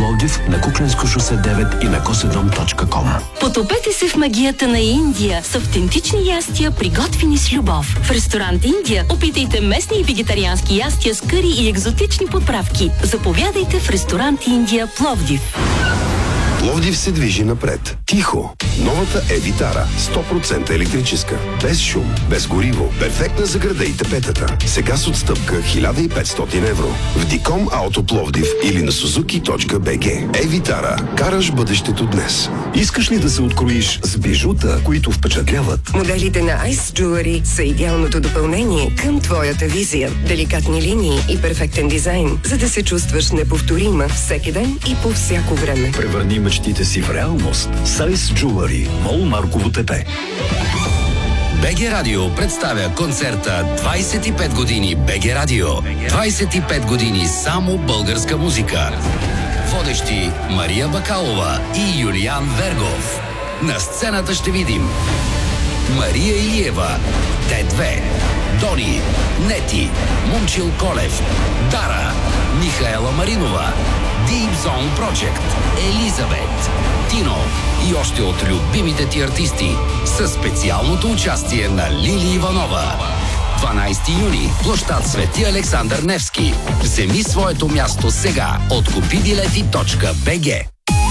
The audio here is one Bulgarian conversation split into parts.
Пловдив, на Куклensко шосе 9 и на kosedom.com. Потопете се в магията на Индия с автентични ястия, приготвени с любов. В ресторант Индия опитайте местни и вегетариански ястия с къри и екзотични подправки. Заповядайте в ресторант Индия, Пловдив. Пловдив се движи напред. Тихо. Новата Евитара. 100% електрическа. Без шум, без гориво. Перфектна за града и тепетата. Сега с отстъпка 1500 евро. В Диком Ауто Пловдив или на suzuki.bg. Евитара. Караш бъдещето днес. Искаш ли да се откроиш с бижута, които впечатляват? Моделите на Ice Jewelry са идеалното допълнение към твоята визия. Деликатни линии и перфектен дизайн, за да се чувстваш неповторима всеки ден и по всяко време. Превърни мечтите си в реалност. Ice Jewelry. Мол Марково ТП. БГ Радио представя концерта 25 години БГ Радио. 25 години само българска музика. Водещи Мария Бакалова и Юлиан Вергов. На сцената ще видим Мария Илиева, Т2, Дони, Нети, Момчил Колев, Дара, Михаела Маринова, Deep Zone Project, Елизабет, Тино и още от любимите ти артисти със специалното участие на Лили Иванова. 12 юни, площад Свети Александър Невски. Вземи своето място сега от kupibileti.bg.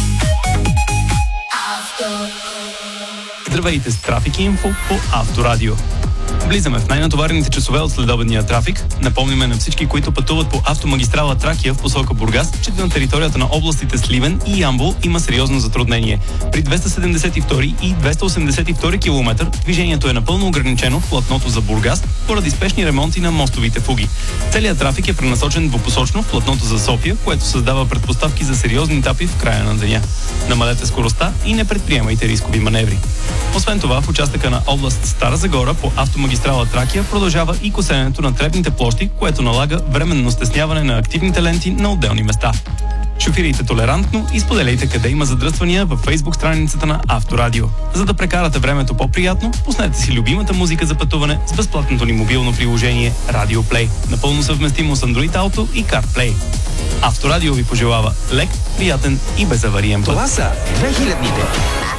Здравейте с Трафик Инфо по Авторадио. Влизаме в най-натоварените часове от следобедния трафик. Напомняме на всички, които пътуват по автомагистрала Тракия в посока Бургас, че на територията на областите Сливен и Ямбол има сериозно затруднение. При 272 и 282 км движението е напълно ограничено в платното за Бургас поради спешни ремонти на мостовите фуги. Целият трафик е пренасочен двупосочно в платното за София, което създава предпоставки за сериозни етапи в края на деня. Намалете скоростта и не предприемайте рискови маневри. Освен това, в участъка на област Стара Загора по автомагистрала Тракия продължава и косенето на тревните площи, което налага временно стесняване на активните ленти на отделни места. Шофирайте толерантно и споделяйте къде има задръствания във Фейсбук страницата на Авторадио. За да прекарате времето по-приятно, пуснете си любимата музика за пътуване с безплатното ни мобилно приложение Radio Play, напълно съвместимо с Android Auto и CarPlay. Авторадио ви пожелава лек, приятен и безавариен път. Това са 2000-ните.